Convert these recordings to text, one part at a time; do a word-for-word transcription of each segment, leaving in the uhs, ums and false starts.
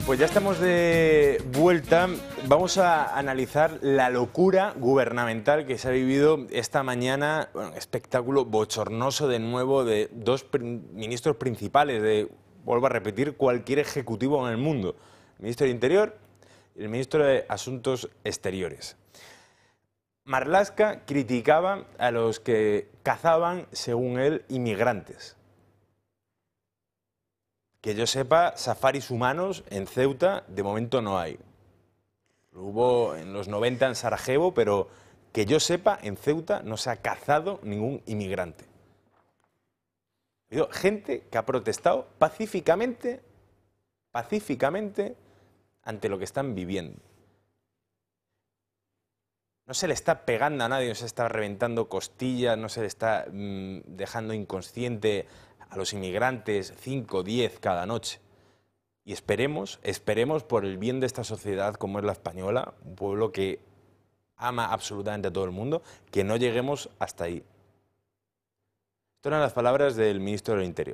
Pues ya estamos de vuelta. Vamos a analizar la locura gubernamental que se ha vivido esta mañana. Bueno, espectáculo bochornoso de nuevo de dos pr- ministros principales de, vuelvo a repetir, cualquier ejecutivo en el mundo. El ministro de Interior y el ministro de Asuntos Exteriores. Marlaska criticaba a los que cazaban, según él, inmigrantes. Que yo sepa, safaris humanos en Ceuta de momento no hay. Lo hubo en los noventa en Sarajevo, pero que yo sepa, en Ceuta no se ha cazado ningún inmigrante. Ha habido gente que ha protestado pacíficamente, pacíficamente, ante lo que están viviendo. No se le está pegando a nadie, no se está reventando costillas, no se le está mmm, dejando inconsciente a los inmigrantes, cinco, diez cada noche. Y esperemos, esperemos por el bien de esta sociedad como es la española, un pueblo que ama absolutamente a todo el mundo, que no lleguemos hasta ahí. Estas eran las palabras del ministro del Interior.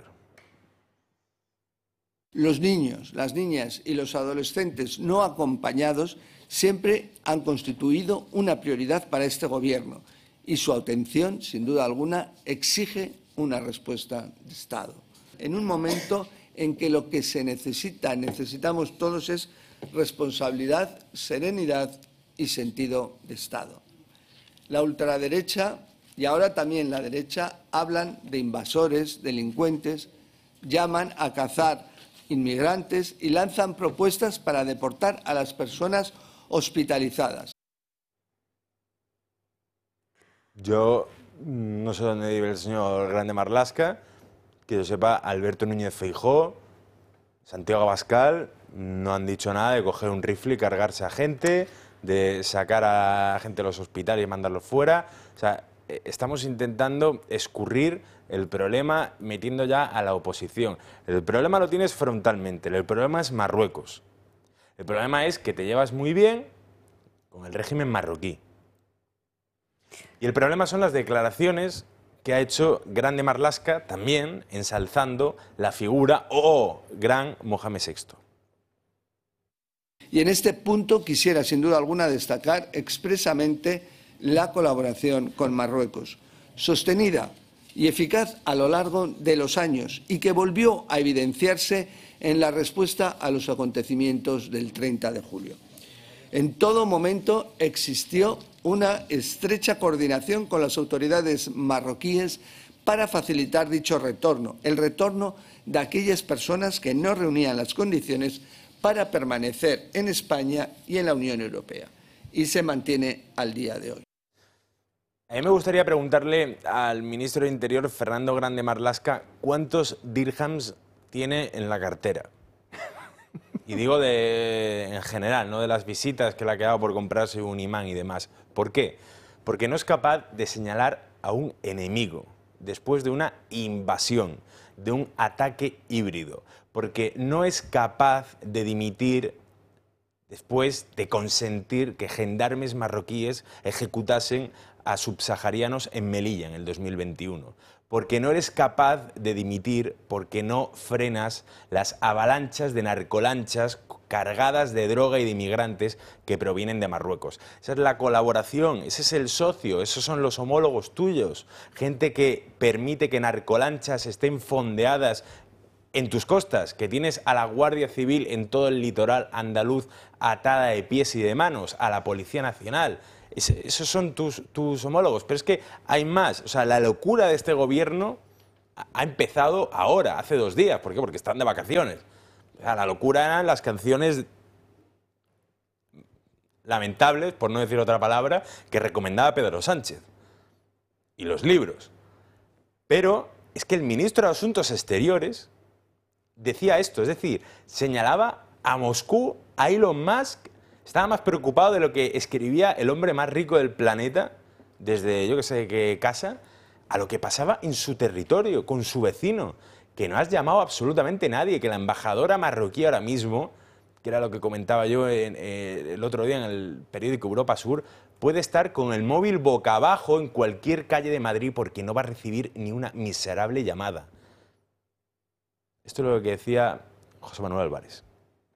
Los niños, las niñas y los adolescentes no acompañados siempre han constituido una prioridad para este Gobierno y su atención, sin duda alguna, exige una respuesta de Estado. En un momento en que lo que se necesita, necesitamos todos, es responsabilidad, serenidad y sentido de Estado. La ultraderecha y ahora también la derecha hablan de invasores, delincuentes, llaman a cazar inmigrantes y lanzan propuestas para deportar a las personas hospitalizadas. Yo no sé dónde vive el señor Grande Marlaska, que yo sepa, Alberto Núñez Feijóo, Santiago Abascal no han dicho nada de coger un rifle y cargarse a gente, de sacar a gente de los hospitales y mandarlos fuera. O sea, estamos intentando escurrir el problema metiendo ya a la oposición. El problema lo tienes frontalmente, el problema es Marruecos. El problema es que te llevas muy bien con el régimen marroquí. Y el problema son las declaraciones que ha hecho Grande Marlaska también ensalzando la figura o oh, gran Mohamed sexto. Y en este punto quisiera sin duda alguna destacar expresamente la colaboración con Marruecos, sostenida y eficaz a lo largo de los años y que volvió a evidenciarse en la respuesta a los acontecimientos del treinta de julio. En todo momento existió una estrecha coordinación con las autoridades marroquíes para facilitar dicho retorno, el retorno de aquellas personas que no reunían las condiciones para permanecer en España y en la Unión Europea, y se mantiene al día de hoy. A mí me gustaría preguntarle al ministro de Interior, Fernando Grande Marlaska, ¿cuántos dirhams tiene en la cartera? Y digo de, en general, no de las visitas que le ha quedado por comprarse un imán y demás. ¿Por qué? Porque no es capaz de señalar a un enemigo después de una invasión, de un ataque híbrido. Porque no es capaz de dimitir después de consentir que gendarmes marroquíes ejecutasen a subsaharianos en Melilla en el dos mil veintiuno. Porque no eres capaz de dimitir porque no frenas las avalanchas de narcolanchas cargadas de droga y de inmigrantes que provienen de Marruecos. Esa es la colaboración, ese es el socio, esos son los homólogos tuyos. Gente que permite que narcolanchas estén fondeadas en tus costas, que tienes a la Guardia Civil en todo el litoral andaluz atada de pies y de manos, a la Policía Nacional. Esos son tus, tus homólogos, pero es que hay más. O sea, la locura de este gobierno ha empezado ahora, hace dos días. ¿Por qué? Porque están de vacaciones. O sea, la locura eran las canciones lamentables, por no decir otra palabra, que recomendaba Pedro Sánchez. Y los libros. Pero es que el ministro de Asuntos Exteriores decía esto, es decir, señalaba a Moscú, a Elon Musk. Estaba más preocupado de lo que escribía el hombre más rico del planeta, desde yo que sé qué casa, a lo que pasaba en su territorio, con su vecino, que no has llamado absolutamente nadie, que la embajadora marroquí ahora mismo, que era lo que comentaba yo en, eh, el otro día en el periódico Europa Sur, puede estar con el móvil boca abajo en cualquier calle de Madrid porque no va a recibir ni una miserable llamada. Esto es lo que decía José Manuel Álvarez.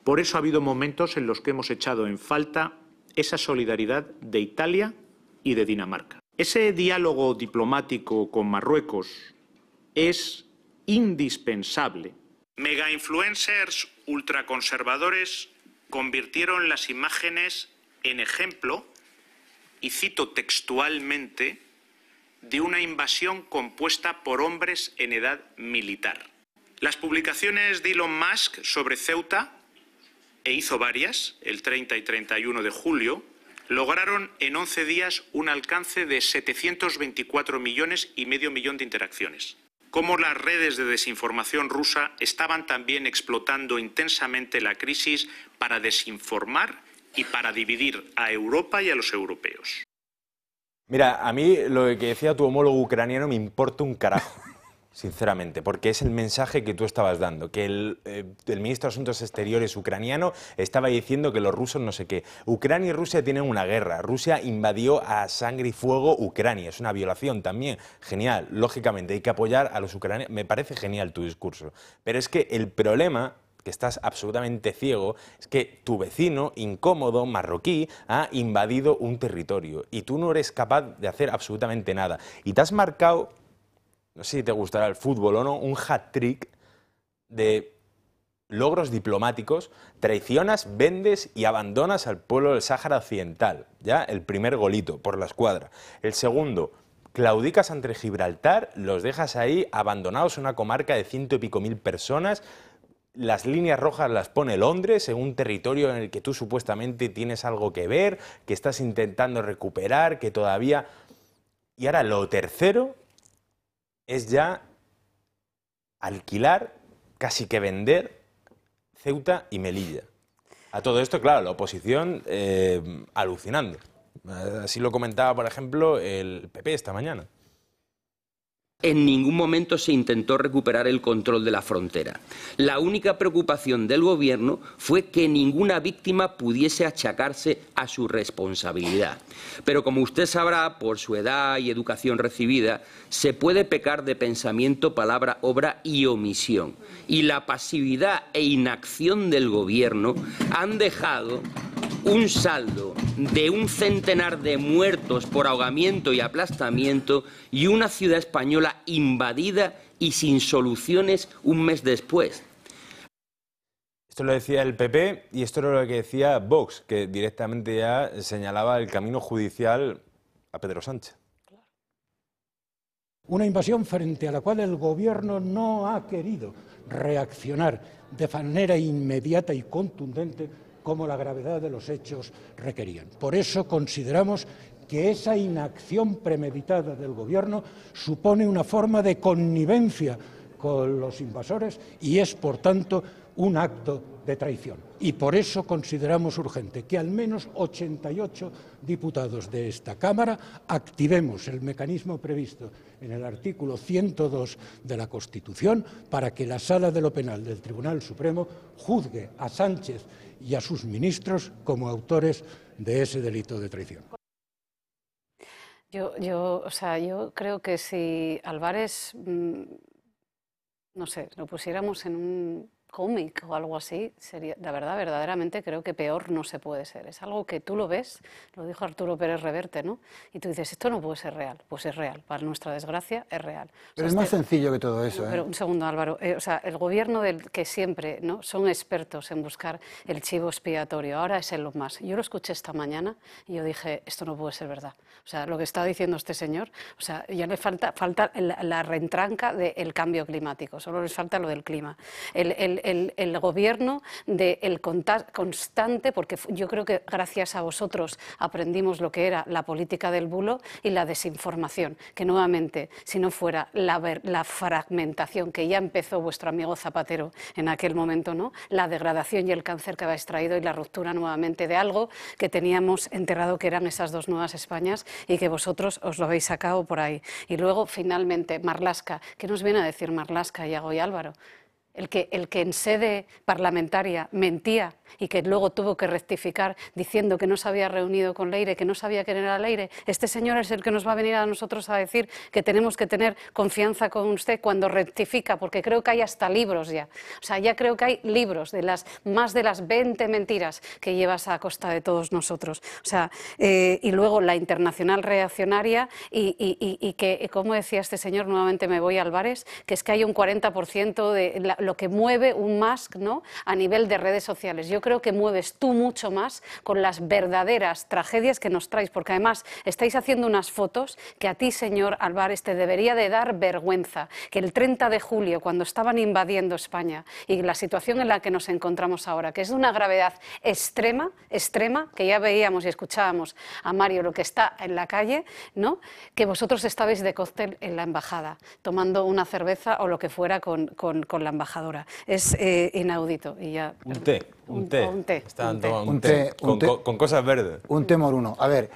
Por eso ha habido momentos en los que hemos echado en falta esa solidaridad de Italia y de Dinamarca. Ese diálogo diplomático con Marruecos es indispensable. Megainfluencers ultraconservadores convirtieron las imágenes en ejemplo, y cito textualmente, de una invasión compuesta por hombres en edad militar. Las publicaciones de Elon Musk sobre Ceuta, e hizo varias, el treinta y treinta y uno de julio, lograron en once días un alcance de setecientos veinticuatro millones y medio millón de interacciones. Cómo las redes de desinformación rusa estaban también explotando intensamente la crisis para desinformar y para dividir a Europa y a los europeos. Mira, a mí lo que decía tu homólogo ucraniano me importa un carajo, sinceramente, porque es el mensaje que tú estabas dando, que el, eh, el ministro de Asuntos Exteriores ucraniano estaba diciendo que los rusos no sé qué. Ucrania y Rusia tienen una guerra, Rusia invadió a sangre y fuego Ucrania, es una violación también, genial, lógicamente hay que apoyar a los ucranianos, me parece genial tu discurso, pero es que el problema, que estás absolutamente ciego, es que tu vecino, incómodo, marroquí, ha invadido un territorio y tú no eres capaz de hacer absolutamente nada. Y te has marcado, no sé si te gustará el fútbol o no, un hat-trick de logros diplomáticos, traicionas, vendes y abandonas al pueblo del Sáhara Occidental. Ya, el primer golito por la escuadra. El segundo, claudicas ante Gibraltar, los dejas ahí abandonados en una comarca de ciento y pico mil personas. Las líneas rojas las pone Londres en un territorio en el que tú supuestamente tienes algo que ver, que estás intentando recuperar, que todavía... Y ahora lo tercero es ya alquilar, casi que vender, Ceuta y Melilla. A todo esto, claro, la oposición eh, alucinando. Así lo comentaba, por ejemplo, el P P esta mañana. En ningún momento se intentó recuperar el control de la frontera. La única preocupación del Gobierno fue que ninguna víctima pudiese achacarse a su responsabilidad. Pero como usted sabrá, por su edad y educación recibida, se puede pecar de pensamiento, palabra, obra y omisión. Y la pasividad e inacción del Gobierno han dejado un saldo de un centenar de muertos por ahogamiento y aplastamiento y una ciudad española invadida y sin soluciones un mes después. Esto lo decía el P P y esto era lo que decía Vox, que directamente ya señalaba el camino judicial a Pedro Sánchez. Una invasión frente a la cual el Gobierno no ha querido reaccionar de manera inmediata y contundente como la gravedad de los hechos requerían. Por eso consideramos que esa inacción premeditada del Gobierno supone una forma de connivencia con los invasores y es, por tanto, un acto de traición. Y por eso consideramos urgente que al menos ochenta y ocho diputados de esta Cámara activemos el mecanismo previsto en el artículo ciento dos de la Constitución para que la Sala de lo Penal del Tribunal Supremo juzgue a Sánchez y a sus ministros como autores de ese delito de traición. Yo, yo, o sea, yo creo que si Álvarez, mmm, no sé, lo pusiéramos en un cómic o algo así, sería, la verdad, verdaderamente creo que peor no se puede ser. Es algo que tú lo ves, lo dijo Arturo Pérez Reverte, ¿no? Y tú dices, esto no puede ser real. Pues es real, para nuestra desgracia es real. O Pero sea, es más este, sencillo que todo eso, ¿eh? Pero un segundo, Álvaro. Eh, o sea, el gobierno del que siempre, ¿no?, son expertos en buscar el chivo expiatorio, ahora es Elon Musk. Yo lo escuché esta mañana y yo dije, esto no puede ser verdad. O sea, lo que está diciendo este señor, o sea, ya le falta, falta la, la reentranca del cambio climático, solo les falta lo del clima. El, el, el, el gobierno del constante, porque yo creo que gracias a vosotros aprendimos lo que era la política del bulo y la desinformación, que nuevamente, si no fuera la, la fragmentación que ya empezó vuestro amigo Zapatero en aquel momento, ¿no?, la degradación y el cáncer que habéis traído y la ruptura nuevamente de algo que teníamos enterrado que eran esas dos nuevas Españas y que vosotros os lo habéis sacado por ahí. Y luego, finalmente, Marlaska. ¿Qué nos viene a decir Marlaska, Iago y Álvaro? el que, el que en sede parlamentaria mentía y que luego tuvo que rectificar diciendo que no se había reunido con Leire, que no sabía quién era Leire, este señor es el que nos va a venir a nosotros a decir que tenemos que tener confianza con usted cuando rectifica, porque creo que hay hasta libros ya. O sea, ya creo que hay libros de las más de las veinte mentiras que llevas a costa de todos nosotros. O sea, eh, y luego la internacional reaccionaria y, y, y, y que, como decía este señor, nuevamente me voy a Álvarez, que es que hay un cuarenta por ciento de la, lo que mueve un Musk, ¿no?, a nivel de redes sociales. Yo creo que mueves tú mucho más con las verdaderas tragedias que nos traes, porque además estáis haciendo unas fotos que a ti, señor Álvarez, te debería de dar vergüenza, que el treinta de julio, cuando estaban invadiendo España y la situación en la que nos encontramos ahora, que es de una gravedad extrema, extrema, que ya veíamos y escuchábamos a Mario lo que está en la calle, ¿no?, que vosotros estabais de cóctel en la embajada, tomando una cerveza o lo que fuera con, con, con la embajadora. Es eh, inaudito. Y ya, un té, un, un té. Un té. Estaban un té. tomando un Un té, té, con, un té. con, con cosas verdes. Un temor uno. A ver,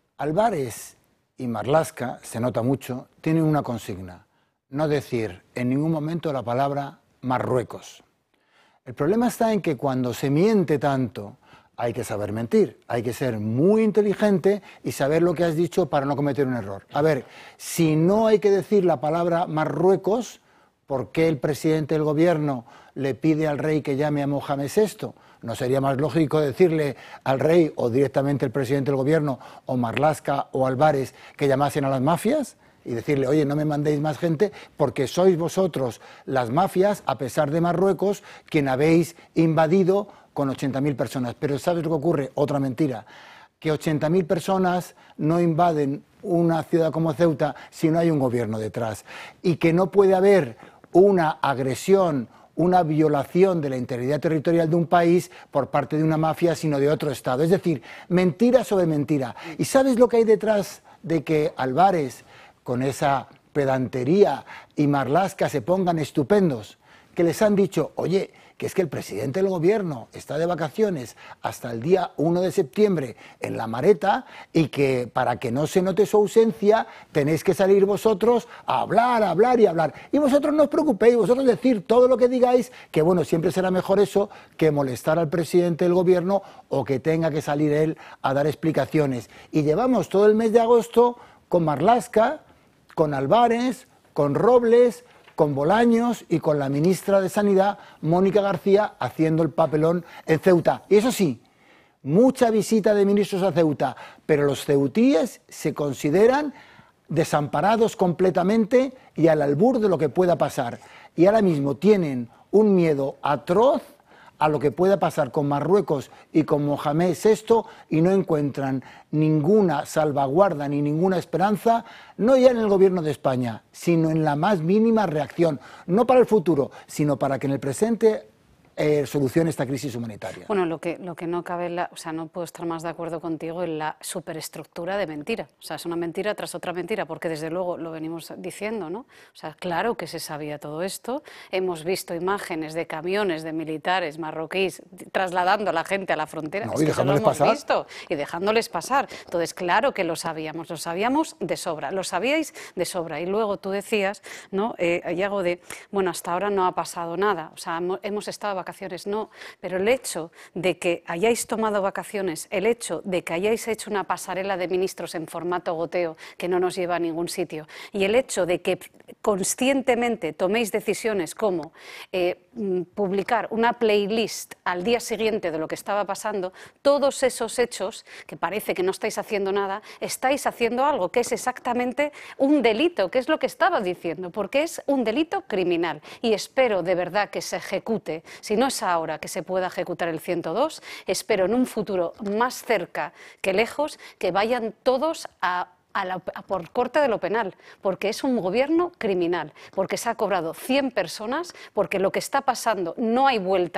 Álvarez y Marlaska, se nota mucho, tienen una consigna: no decir en ningún momento la palabra Marruecos. El problema está en que cuando se miente tanto, hay que saber mentir, hay que ser muy inteligente y saber lo que has dicho para no cometer un error. A ver, si no hay que decir la palabra Marruecos, ¿por qué el presidente del gobierno le pide al rey que llame a Mohamed sexto? ¿No sería más lógico decirle al rey o directamente el presidente del gobierno o Marlaska o Álvarez que llamasen a las mafias? Y decirle, oye, no me mandéis más gente porque sois vosotros las mafias, a pesar de Marruecos, quien habéis invadido con ochenta mil personas. Pero ¿sabes lo que ocurre? Otra mentira. Que ochenta mil personas no invaden una ciudad como Ceuta si no hay un gobierno detrás. Y que no puede haber una agresión, una violación de la integridad territorial de un país por parte de una mafia, sino de otro Estado. Es decir, mentira sobre mentira. ¿Y sabes lo que hay detrás de que Álvarez, con esa pedantería, y Marlaska se pongan estupendos? Que les han dicho, oye, que es que el presidente del gobierno está de vacaciones hasta el día uno de septiembre en La Mareta y que para que no se note su ausencia tenéis que salir vosotros a hablar, a hablar y a hablar. Y vosotros no os preocupéis, vosotros decir todo lo que digáis, que bueno, siempre será mejor eso que molestar al presidente del gobierno o que tenga que salir él a dar explicaciones. Y llevamos todo el mes de agosto con Marlaska, con Álvarez, con Robles, con Bolaños y con la ministra de Sanidad, Mónica García, haciendo el papelón en Ceuta. Y eso sí, mucha visita de ministros a Ceuta, pero los ceutíes se consideran desamparados completamente y al albur de lo que pueda pasar. Y ahora mismo tienen un miedo atroz a lo que pueda pasar con Marruecos y con Mohamed sexto y no encuentran ninguna salvaguarda ni ninguna esperanza, no ya en el gobierno de España, sino en la más mínima reacción, no para el futuro, sino para que en el presente eh, solucione esta crisis humanitaria. Bueno, lo que, lo que no cabe, la, o sea, no puedo estar más de acuerdo contigo en la superestructura de mentira. O sea, es una mentira tras otra mentira, porque desde luego lo venimos diciendo, ¿no? O sea, claro que se sabía todo esto. Hemos visto imágenes de camiones de militares marroquíes trasladando a la gente a la frontera. No, es y que eso lo dejándoles hemos pasar. visto y dejándoles pasar. Entonces, claro que lo sabíamos, lo sabíamos de sobra, lo sabíais de sobra. Y luego tú decías, ¿no? Eh, Iago, de, bueno, hasta ahora no ha pasado nada. O sea, hemos estado de vacaciones, no, pero el hecho de que hayáis tomado vacaciones, el hecho de que hayáis hecho una pasarela de ministros en formato goteo que no nos lleva a ningún sitio, y el hecho de que conscientemente toméis decisiones como eh, publicar una playlist al día siguiente de lo que estaba pasando, todos esos hechos, que parece que no estáis haciendo nada, estáis haciendo algo que es exactamente un delito, que es lo que estaba diciendo, porque es un delito criminal. Y espero de verdad que se ejecute, si no es ahora que se pueda ejecutar el ciento dos, espero en un futuro más cerca que lejos que vayan todos a A la, a por corte de lo penal, porque es un gobierno criminal, porque se ha cobrado cien personas, porque lo que está pasando no hay vuelta